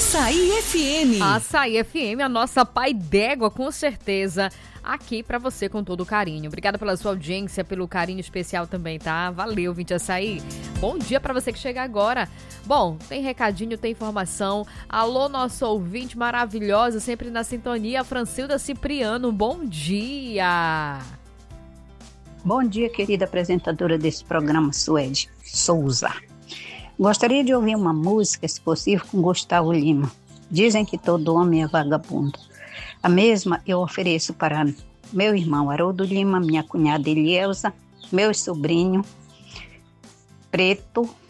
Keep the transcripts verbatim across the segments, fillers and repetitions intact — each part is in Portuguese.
Açaí F M. Açaí F M, a nossa pai d'égua, com certeza, aqui pra você com todo o carinho. Obrigada pela sua audiência, pelo carinho especial também, tá? Valeu, Vinte Açaí. Bom dia pra você que chega agora. Bom, tem recadinho, tem informação. Alô, nosso ouvinte maravilhosa, sempre na sintonia, Francilda Cipriano. Bom dia! Bom dia, querida apresentadora desse programa, Suede Souza. Gostaria de ouvir uma música, se possível, com Gustavo Lima. Dizem que todo homem é vagabundo. A mesma eu ofereço para meu irmão Haroldo Lima, minha cunhada Elielza, meu sobrinho Preto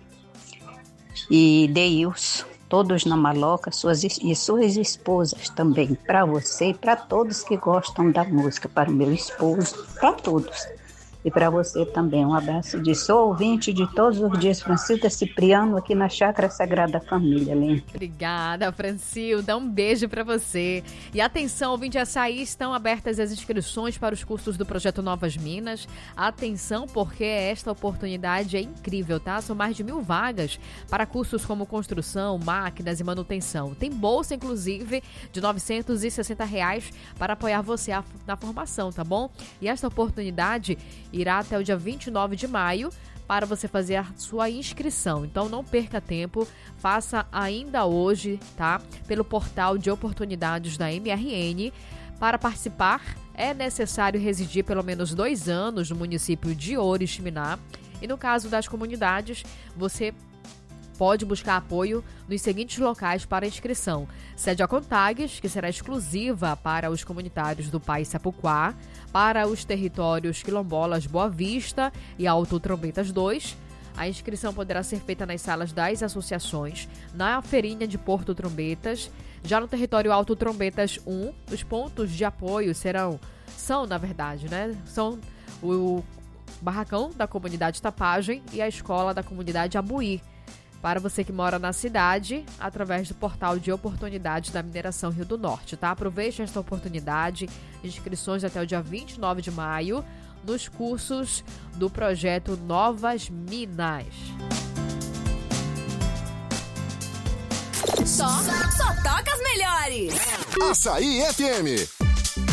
e Deilson, todos na maloca, suas, e suas esposas também, para você e para todos que gostam da música, para o meu esposo, para todos. E para você também, um abraço de sou ouvinte de todos os dias, Francilda Cipriano, aqui na Chácara Sagrada Família, Lê. Obrigada, Francilda, um beijo para você. E atenção, ouvinte Açaí, estão abertas as inscrições para os cursos do Projeto Novas Minas. Atenção, porque esta oportunidade é incrível, tá? São mais de mil vagas para cursos como construção, máquinas e manutenção. Tem bolsa, inclusive, de novecentos e sessenta reais para apoiar você na formação, tá bom? E esta oportunidade irá até o dia vinte e nove de maio para você fazer a sua inscrição. Então não perca tempo, faça ainda hoje, tá? Pelo portal de oportunidades da M R N. Para participar, é necessário residir pelo menos dois anos no município de Oriximiná. E no caso das comunidades, você pode buscar apoio nos seguintes locais para inscrição. Sede a Contagues, que será exclusiva para os comunitários do Pai Sapuquá, para os territórios quilombolas Boa Vista e Alto Trombetas dois. A inscrição poderá ser feita nas salas das associações, na feirinha de Porto Trombetas. Já no território Alto Trombetas um, os pontos de apoio serão, são na verdade, né? São o barracão da comunidade Tapagem e a escola da comunidade Abuí. Para você que mora na cidade, através do portal de oportunidades da Mineração Rio do Norte, tá? Aproveite esta oportunidade, inscrições até o dia vinte e nove de maio, nos cursos do projeto Novas Minas. Só, só toca as melhores. Açaí F M.